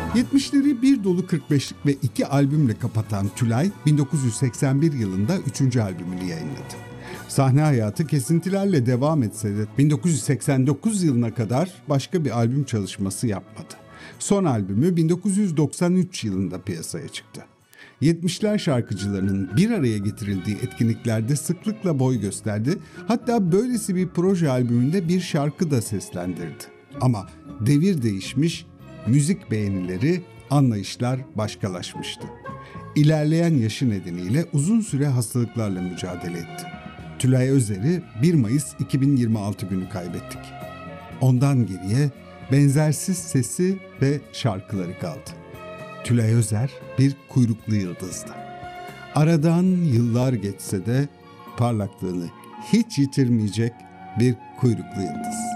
70'leri bir dolu 45'lik ve 2 albümle kapatan Tülay, 1981 yılında 3. albümünü yayınladı. Sahne hayatı kesintilerle devam etse de 1989 yılına kadar başka bir albüm çalışması yapmadı. Son albümü 1993 yılında piyasaya çıktı. 70'ler şarkıcılarının bir araya getirildiği etkinliklerde sıklıkla boy gösterdi. Hatta böylesi bir proje albümünde bir şarkı da seslendirdi. Ama devir değişmiş, müzik beğenileri, anlayışlar başkalaşmıştı. İlerleyen yaşı nedeniyle uzun süre hastalıklarla mücadele etti. Tülay Özer'i 1 Mayıs 2026 günü kaybettik. Ondan geriye benzersiz sesi ve şarkıları kaldı. Tülay Özer bir kuyruklu yıldızdı. Aradan yıllar geçse de parlaklığını hiç yitirmeyecek bir kuyruklu yıldız.